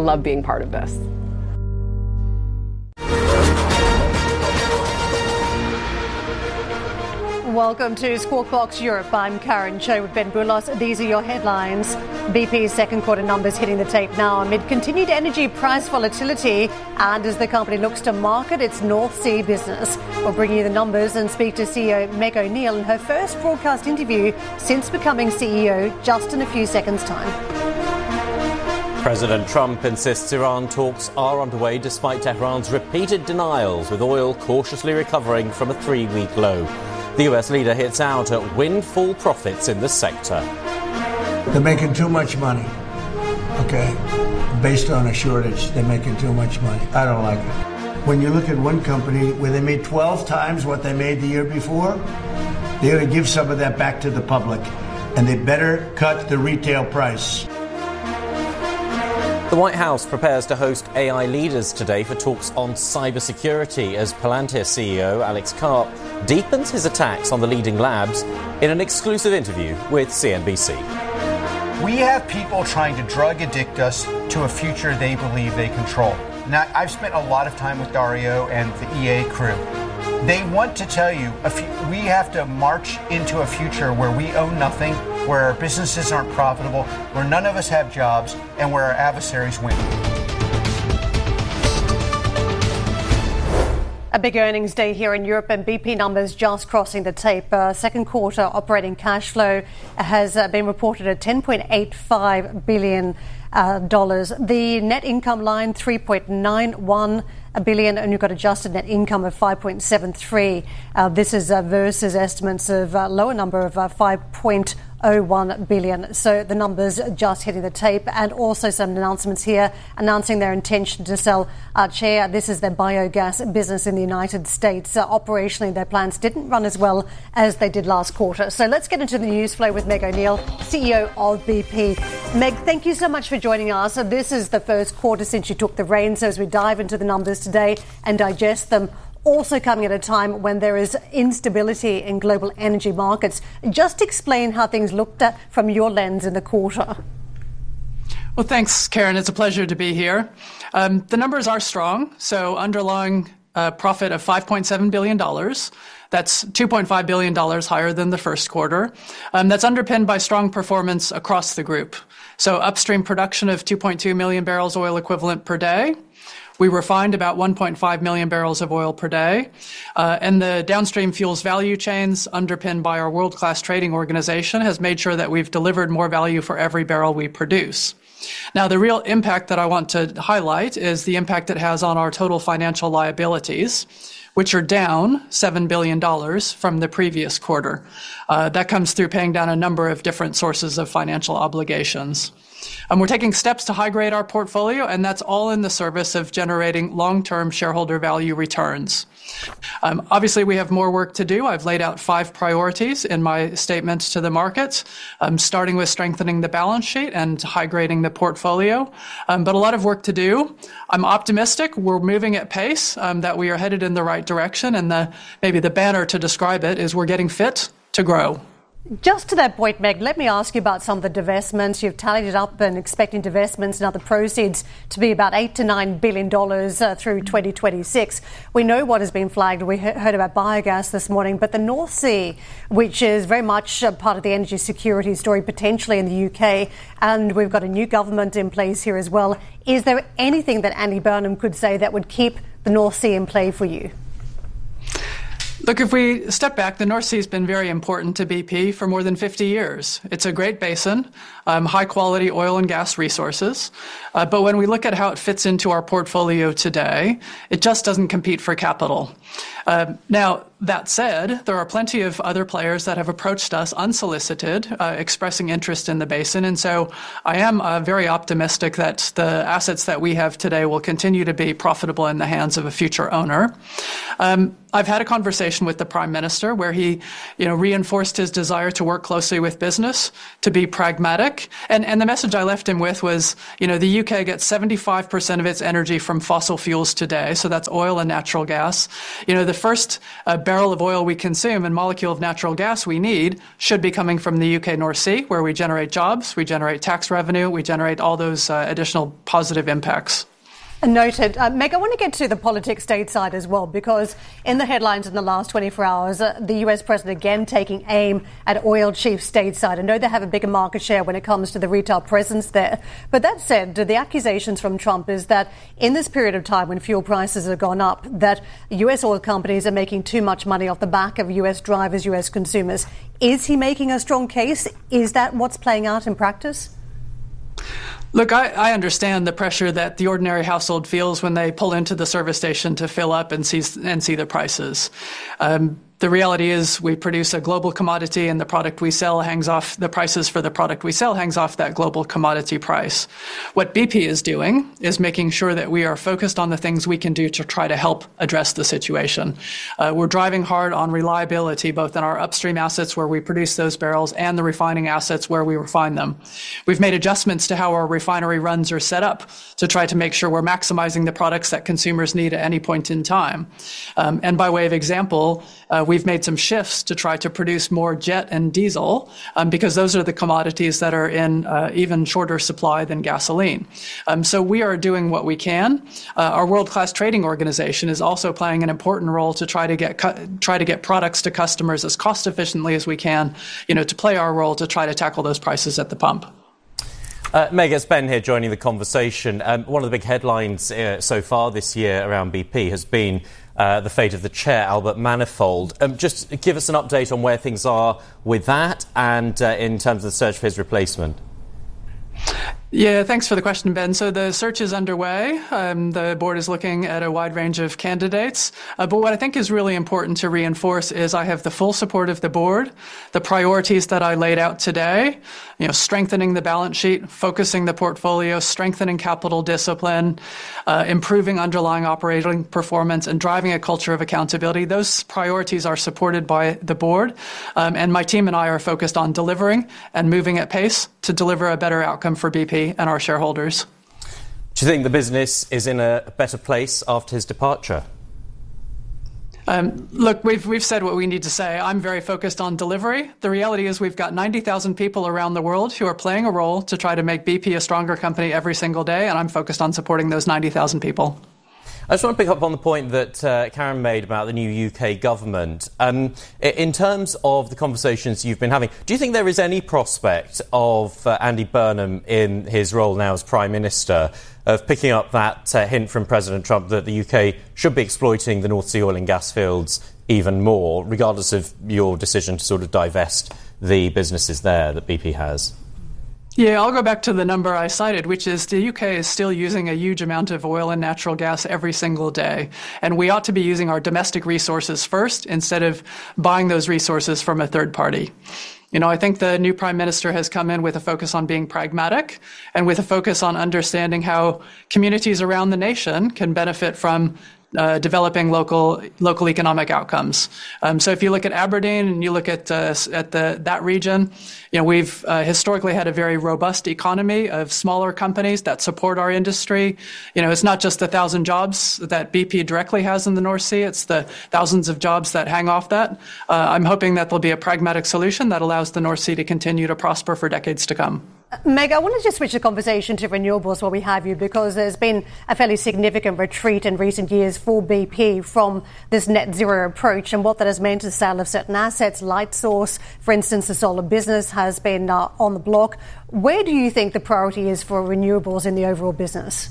love being part of this. Welcome to Squawk Box Europe. I'm Karen Cho with Ben Boulos. These are your headlines. BP's second quarter numbers hitting the tape now amid continued energy price volatility and as the company looks to market its North Sea business. We'll bring you the numbers and speak to CEO Meg O'Neill in her first broadcast interview since becoming CEO just in a few seconds' time. President Trump insists Iran talks are underway despite Tehran's repeated denials, with oil cautiously recovering from a 3-week low. The US leader hits out at windfall profits in the sector. They're making too much money, okay? Based on a shortage, they're making too much money. I don't like it. When you look at one company where they made 12 times what they made the year before, they ought to give some of that back to the public, and they better cut the retail price. The White House prepares to host AI leaders today for talks on cybersecurity as Palantir CEO Alex Karp deepens his attacks on the leading labs in an exclusive interview with CNBC. We have people trying to drug addict us to a future they believe they control. Now, I've spent a lot of time with Dario and the EA crew. They want to tell you we have to march into a future where we own nothing, where our businesses aren't profitable, where none of us have jobs, and where our adversaries win. A big earnings day here in Europe, and BP numbers just crossing the tape. Second quarter operating cash flow has been reported at $10.85 billion. The net income line, $3.91 billion, and you've got adjusted net income of $5.73. This is versus estimates of a lower number of $5.01 billion. So the numbers just hitting the tape, and also some announcements here announcing their intention to sell Archaea. This is their biogas business in the United States. Operationally, their plans didn't run as well as they did last quarter. So let's get into the news flow with Meg O'Neill, CEO of BP. Meg, thank you so much for joining us. This is the first quarter since you took the reins. So as we dive into the numbers today and digest them, also coming at a time when there is instability in global energy markets. Just explain how things looked at from your lens in the quarter. Well, thanks, Karen. It's a pleasure to be here. The numbers are strong. So underlying profit of $5.7 billion. That's $2.5 billion higher than the first quarter. That's underpinned by strong performance across the group. So upstream production of 2.2 million barrels oil equivalent per day. We refined about 1.5 million barrels of oil per day. And the downstream fuels value chains, underpinned by our world-class trading organization, has made sure that we've delivered more value for every barrel we produce. Now, the real impact that I want to highlight is the impact it has on our total financial liabilities, which are down $7 billion from the previous quarter. That comes through paying down a number of different sources of financial obligations. We're taking steps to high-grade our portfolio, and that's all in the service of generating long-term shareholder value returns. Obviously, we have more work to do. I've laid out 5 priorities in my statements to the markets, starting with strengthening the balance sheet and high-grading the portfolio, but a lot of work to do. I'm optimistic. We're moving at pace, that we are headed in the right direction, and maybe the banner to describe it is we're getting fit to grow. Just to that point, Meg, let me ask you about some of the divestments. You've tallied it up and expecting divestments and other proceeds to be about $8 to $9 billion through 2026. We know what has been flagged. We heard about biogas this morning, but the North Sea, which is very much a part of the energy security story, potentially in the UK, and we've got a new government in place here as well. Is there anything that Andy Burnham could say that would keep the North Sea in play for you? Look, if we step back, the North Sea has been very important to BP for more than 50 years. It's a great basin, high-quality oil and gas resources. But when we look at how it fits into our portfolio today, it just doesn't compete for capital. Now, that said, there are plenty of other players that have approached us unsolicited, expressing interest in the basin. And so I am very optimistic that the assets that we have today will continue to be profitable in the hands of a future owner. I've had a conversation conversation with the Prime Minister where he, reinforced his desire to work closely with business, to be pragmatic. And the message I left him with was, the UK gets 75% of its energy from fossil fuels today. So that's oil and natural gas. The first barrel of oil we consume and molecule of natural gas we need should be coming from the UK North Sea, where we generate jobs, we generate tax revenue, we generate all those additional positive impacts. Noted. Meg, I want to get to the politics stateside as well, because in the headlines in the last 24 hours, the US president again taking aim at oil chiefs stateside. I know they have a bigger market share when it comes to the retail presence there. But that said, the accusations from Trump is that in this period of time when fuel prices have gone up, that US oil companies are making too much money off the back of US drivers, US consumers. Is he making a strong case? Is that what's playing out in practice? Look, I understand the pressure that the ordinary household feels when they pull into the service station to fill up and see the prices. The reality is we produce a global commodity and the product we sell the prices for the product we sell hangs off that global commodity price. What BP is doing is making sure that we are focused on the things we can do to try to help address the situation. We're driving hard on reliability, both in our upstream assets where we produce those barrels and the refining assets where we refine them. We've made adjustments to how our refinery runs are set up to try to make sure we're maximizing the products that consumers need at any point in time. And by way of example, we've made some shifts to try to produce more jet and diesel because those are the commodities that are in even shorter supply than gasoline. So we are doing what we can. Our world-class trading organization is also playing an important role to try to get products to customers as cost efficiently as we can, to play our role to try to tackle those prices at the pump. Meg, it's Ben here joining the conversation. One of the big headlines so far this year around BP has been the fate of the chair, Albert Manifold. Just give us an update on where things are with that and in terms of the search for his replacement. Yeah, thanks for the question, Ben. So the search is underway. The board is looking at a wide range of candidates. But what I think is really important to reinforce is I have the full support of the board. The priorities that I laid out today, strengthening the balance sheet, focusing the portfolio, strengthening capital discipline, improving underlying operating performance, and driving a culture of accountability. Those priorities are supported by the board. And my team and I are focused on delivering and moving at pace to deliver a better outcome for BP and our shareholders. Do you think the business is in a better place after his departure? Look, we've said what we need to say. I'm very focused on delivery. The reality is we've got 90,000 people around the world who are playing a role to try to make BP a stronger company every single day, and I'm focused on supporting those 90,000 people. I just want to pick up on the point that Karen made about the new UK government. In terms of the conversations you've been having, do you think there is any prospect of Andy Burnham in his role now as Prime Minister of picking up that hint from President Trump that the UK should be exploiting the North Sea oil and gas fields even more, regardless of your decision to sort of divest the businesses there that BP has? Yeah, I'll go back to the number I cited, which is the UK is still using a huge amount of oil and natural gas every single day. And we ought to be using our domestic resources first instead of buying those resources from a third party. I think the new Prime Minister has come in with a focus on being pragmatic and with a focus on understanding how communities around the nation can benefit from developing local economic outcomes. So if you look at Aberdeen and you look at that region, we've historically had a very robust economy of smaller companies that support our industry. It's not just the 1,000 jobs that BP directly has in the North Sea; it's the thousands of jobs that hang off that. I'm hoping that there'll be a pragmatic solution that allows the North Sea to continue to prosper for decades to come. Meg, I want to just switch the conversation to renewables while we have you, because there's been a fairly significant retreat in recent years for BP from this net zero approach, and what that has meant is the sale of certain assets. Lightsource, for instance, the solar business has been on the block. Where do you think the priority is for renewables in the overall business?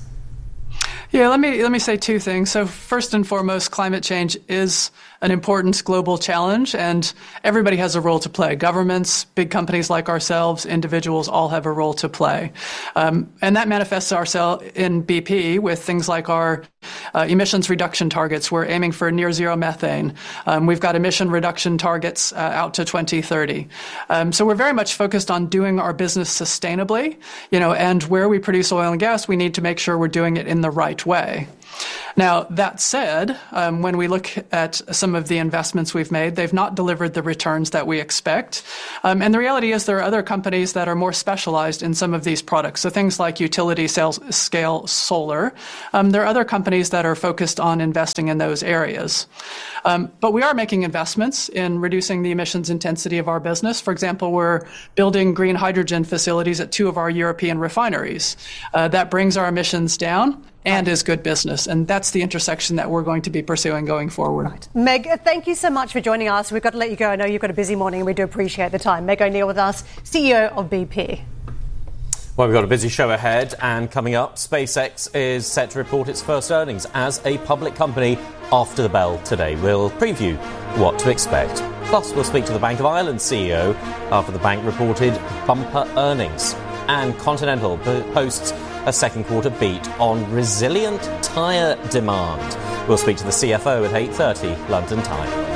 Yeah, let me say two things. So first and foremost, climate change is an important global challenge, and everybody has a role to play. Governments, big companies like ourselves, individuals all have a role to play. And that manifests ourselves in BP with things like our emissions reduction targets. We're aiming for near zero methane. We've got emission reduction targets out to 2030. So we're very much focused on doing our business sustainably, and where we produce oil and gas, we need to make sure we're doing it in the right way. Now, that said, when we look at some of the investments we've made, they've not delivered the returns that we expect. And the reality is there are other companies that are more specialized in some of these products. So things like utility scale solar. There are other companies that are focused on investing in those areas. But we are making investments in reducing the emissions intensity of our business. For example, we're building green hydrogen facilities at 2 of our European refineries. That brings our emissions down and is good business. And that's the intersection that we're going to be pursuing going forward. Right. Meg, thank you so much for joining us. We've got to let you go. I know you've got a busy morning and we do appreciate the time. Meg O'Neill with us, CEO of BP. Well, we've got a busy show ahead, and coming up, SpaceX is set to report its first earnings as a public company after the bell today. We'll preview what to expect. Plus, we'll speak to the Bank of Ireland CEO after the bank reported bumper earnings. And Continental posts a second quarter beat on resilient tyre demand. We'll speak to the CFO at 8:30 London time.